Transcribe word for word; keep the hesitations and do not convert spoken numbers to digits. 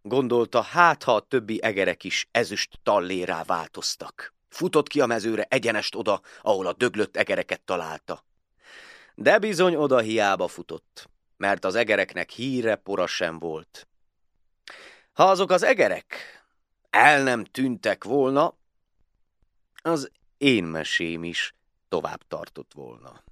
Gondolta, hát ha a többi egerek is ezüst tallérrá változtak. Futott ki a mezőre egyenest oda, ahol a döglött egereket találta. De bizony oda hiába futott, mert az egereknek híre pora sem volt. Ha azok az egerek el nem tűntek volna, az én mesém is tovább tartott volna.